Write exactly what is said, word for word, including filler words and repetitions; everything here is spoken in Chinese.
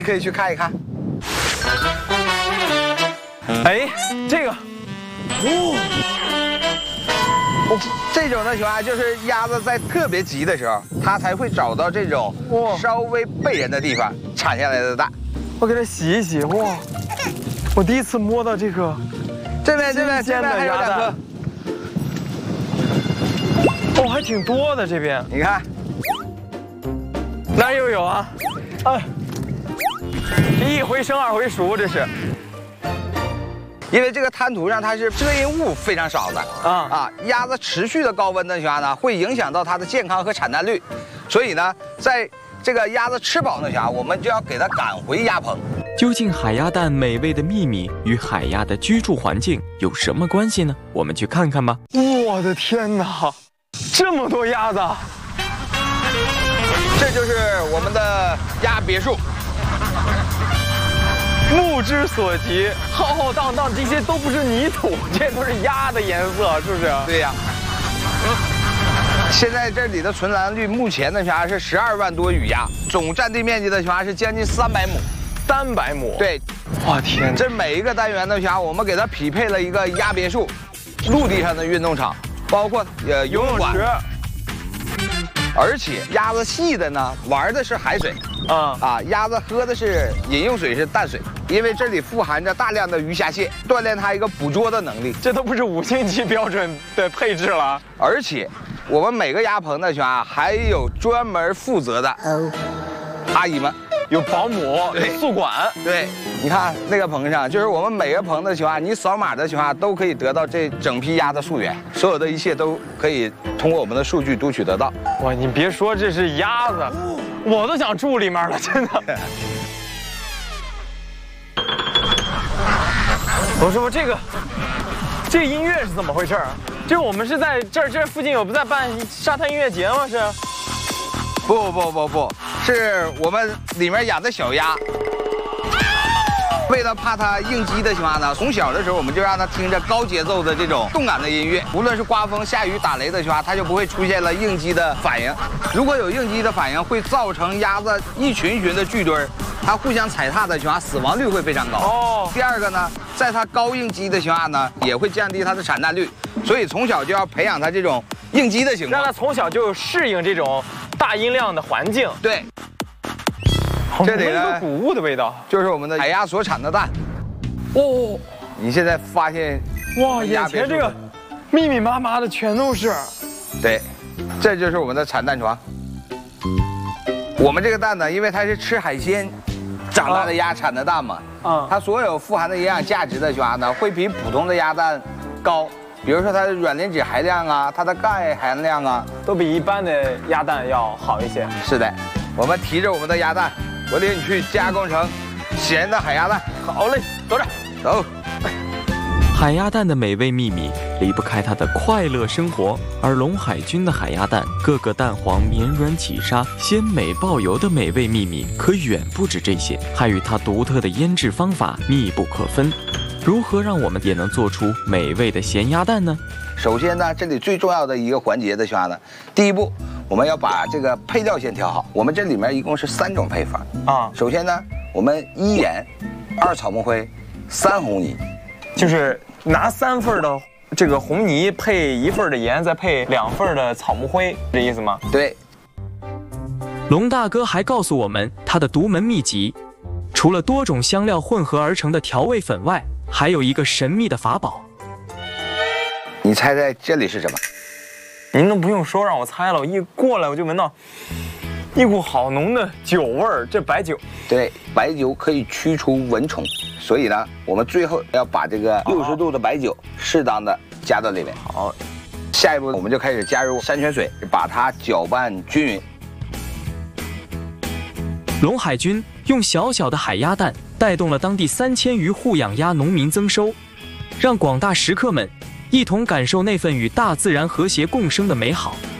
可以去看一看。 哎，这个， 哦，这种的情况下，就是鸭子在特别急的时候，它才会找到这种稍微背人的地方产下来的蛋。 我给它洗一洗，哇！我第一次摸到这个， 这边这边这边还有两颗， 哦，还挺多的这边。 你看， 哪儿又有啊？哎，一回生二回熟，这是。 因为这个滩涂上它是遮阴物非常少的啊啊，鸭子持续的高温的情况下呢，会影响到它的健康和产蛋率，所以呢，在这个鸭子吃饱的情况下，我们就要给它赶回鸭棚。 究竟海鸭蛋美味的秘密与海鸭的居住环境有什么关系呢？我们去看看吧。 我的天哪，这么多鸭子！ 这就是我们的鸭别墅。 目之所及，浩浩荡荡，这些都不是泥土，这都是鸭的颜色，是不是？ 对呀。现在这里的存栏率目前的情况下是十二万多羽鸭，总占地面积的情况下是将近三百亩。 三百亩。对。我天！ 这每一个单元的情况下，我们给它匹配了一个鸭别墅，陆地上的运动场，包括呃游泳馆。而且鸭子细的呢，玩的是海水。啊啊！鸭子喝的是饮用水，是淡水，因为这里富含着大量的鱼虾蟹，锻炼它一个捕捉的能力。 这都不是五星级标准的配置了。 而且，我们每个鸭棚的情况下还有专门负责的阿姨们， 有保姆，有宿管。 对，你看那个棚上，就是我们每个棚的情况下，你扫码的情况下都可以得到这整批鸭的溯源，所有的一切都可以通过我们的数据读取得到。 哇，你别说这是鸭子。我都想住里面了，真的。我说这个，这个音乐是怎么回事啊？这我们是在这儿这附近有不在办沙滩音乐节吗？是？ 不不不不，是我们里面养的小鸭。为了怕它应激的情况下呢，从小的时候我们就让它听着高节奏的这种动感的音乐，无论是刮风、下雨、打雷的情况下，它就不会出现了应激的反应。如果有应激的反应，会造成鸭子一群一群的聚堆儿，它互相踩踏的情况下，死亡率会非常高。哦。第二个呢，在它高应激的情况下呢，也会降低它的产蛋率，所以从小就要培养它这种应激的情况， 让它从小就适应这种大音量的环境。 对。这里呢， 谷物的味道， 就是我们的海鸭所产的蛋。哦，你现在发现哇，眼前这个密密麻麻的全都是。 对，这就是我们的产蛋床。我们这个蛋呢，因为它是吃海鲜长大的鸭产的蛋嘛，啊，它所有富含的营养价值的情况下呢，会比普通的鸭蛋高。比如说它的软磷脂含量啊，它的钙含量啊， 都比一般的鸭蛋要好一些。 是的，我们提着我们的鸭蛋。我领你去加工成咸的海鸭蛋。 好嘞，走着， 走。 海鸭蛋的美味秘密离不开它的快乐生活，而龙海军的海鸭蛋个个蛋黄绵软起沙、鲜美爆油的美味秘密可远不止这些，还与它独特的腌制方法密不可分。如何让我们也能做出美味的咸鸭蛋呢？ 首先呢，这里最重要的一个环节的情况呢，第一步我们要把这个配料先调好。我们这里面一共是三种配法啊。首先呢，我们一盐，二草木灰，三红泥， 就是拿三份的这个红泥配一份的盐，再配两份的草木灰，这意思吗？ 对。 龙大哥还告诉我们他的独门秘籍，除了多种香料混合而成的调味粉外，还有一个神秘的法宝。 你猜猜这里是什么？ 您都不用说让我猜了，我一过来我就闻到一股好浓的酒味儿。这白酒， 对，白酒可以驱除蚊虫，所以呢，我们最后要把这个六十度的白酒适当的加到里面。好，下一步我们就开始加入山泉水，把它搅拌均匀。 龙海军用小小的海鸭蛋带动了当地三千余户养鸭农民增收，让广大食客们一同感受那份与大自然和谐共生的美好。